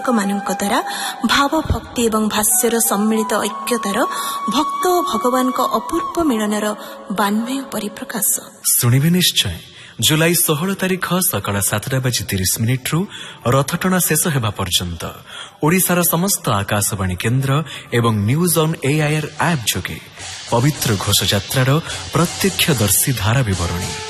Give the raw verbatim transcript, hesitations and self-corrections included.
ମାନଙ୍କ ଦ୍ୱାରା ଭାବ ଭକ୍ତି ଏବଂ ଭାଷ୍ୟର ସମ୍ମିଳିତ ଐକ୍ୟତାର ଭକ୍ତ ଓ ଭଗବାନଙ୍କ ଅପୂର୍ବ ମିଳନର ବାନ୍ମୟ ପରିପ୍ରକାଶ। ଶୁଣିବେ ନିଶ୍ଚୟ। ଜୁଲାଇ ଷୋହଳ ତାରିଖ ସକାଳ ସାତଟା ବାଜି ତିରିଶ ମିନିଟ୍ରୁ ରଥଟଣା ଶେଷ ହେବା ପର୍ଯ୍ୟନ୍ତ ଓଡ଼ିଶାର ସମସ୍ତ ଆକାଶବାଣୀ କେନ୍ଦ୍ର ଏବଂ ନ୍ୟୁଜ୍ ଅନ୍ ଏଆଇଆର୍ ଆପ୍ ଯୋଗେ ପବିତ୍ର ଘୋଷଯାତ୍ରାର ପ୍ରତ୍ୟକ୍ଷଦର୍ଶୀ ଧାରା ବିବରଣୀ।